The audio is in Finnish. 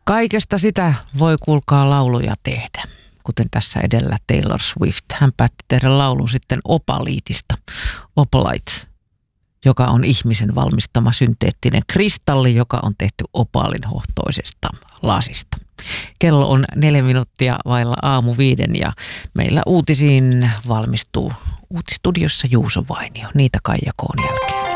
Kaikesta sitä voi kuulkaa lauluja tehdä, kuten tässä edellä Taylor Swift. Hän päätti tehdä laulun sitten opaliitista, opalite, joka on ihmisen valmistama synteettinen kristalli, joka on tehty opaalin hohtoisesta lasista. Kello on 4 minuuttia vailla aamu 5 ja meillä uutisiin valmistuu uutistudiossa Juuso Vainio. Niitä Kaija Koon jälkeen.